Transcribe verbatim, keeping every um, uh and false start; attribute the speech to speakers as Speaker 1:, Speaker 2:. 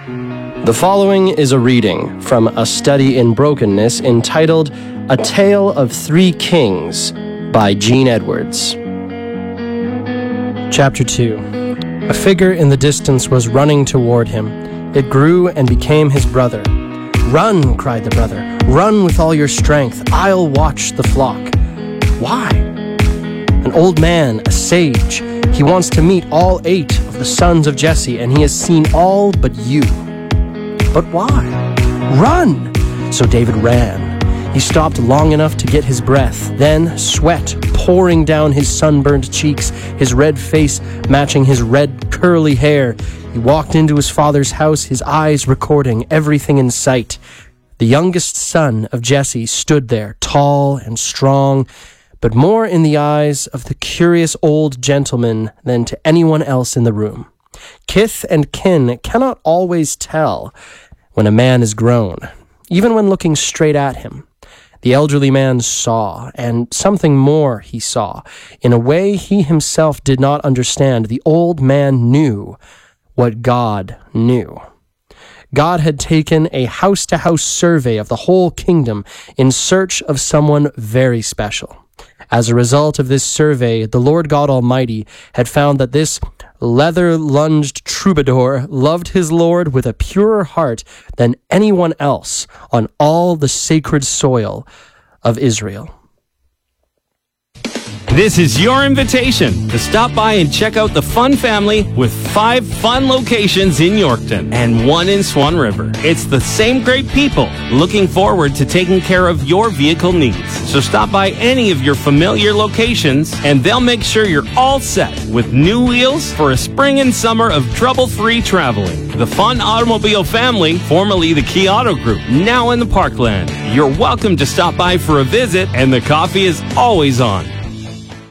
Speaker 1: The following is a reading from A Study in Brokenness entitled A Tale of Three Kings by Gene Edwards. Chapter two. A figure in the distance was running toward him. It grew and became his brother. "Run," cried the brother. "Run with all your strength. I'll watch the flock." "Why?" "An old man, a sage. He wants to meet all eight of the sons of Jesse, and he has seen all but you." "But why?" "Run!" So David ran. He stopped long enough to get his breath. Then, sweat pouring down his sunburned cheeks, his red face matching his red curly hair, he walked into his father's house, his eyes recording everything in sight. The youngest son of Jesse stood there, tall and strong, but more in the eyes of the curious old gentleman than to anyone else in the room. Kith and kin cannot always tell when a man is grown, even when looking straight at him. The elderly man saw, and something more he saw. In a way he himself did not understand, the old man knew what God knew. God had taken a house-to-house survey of the whole kingdom in search of someone very special. As a result of this survey, the Lord God Almighty had found that this leather-lunged troubadour loved his Lord with a purer heart than anyone else on all the sacred soil of Israel.
Speaker 2: This is your invitation to stop by and check out the Fun Family with five fun locations in Yorkton and one in Swan River. It's the same great people looking forward to taking care of your vehicle needs. So stop by any of your familiar locations and they'll make sure you're all set with new wheels for a spring and summer of trouble-free traveling. The Fun Automobile Family, formerly the Key Auto Group, now in the Parkland. You're welcome to stop by for a visit and the coffee is always on.